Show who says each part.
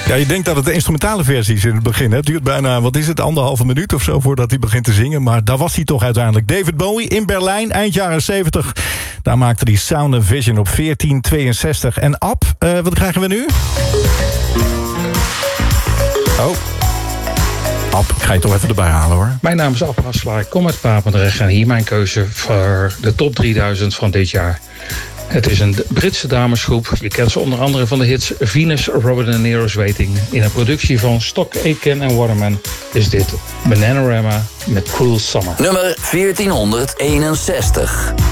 Speaker 1: Ja, je denkt dat het de instrumentale versie is in het begin. Hè? Het duurt bijna, 1,5 minuut of zo voordat hij begint te zingen. Maar daar was hij toch uiteindelijk. David Bowie in Berlijn, eind jaren 70. Daar maakte hij Sound and Vision op 1462. En Ab, wat krijgen we nu? Oh. Ab, ik ga je toch even erbij halen, hoor.
Speaker 2: Mijn naam is Ab Hasselaar, ik kom uit Papendrecht en hier mijn keuze voor de top 3000 van dit jaar. Het is een Britse damesgroep. Je kent ze onder andere van de hits Venus, Robert De Niro's Waiting. In een productie van Stock Aitken en Waterman is dit Bananarama met Cruel Summer.
Speaker 3: Nummer 1461.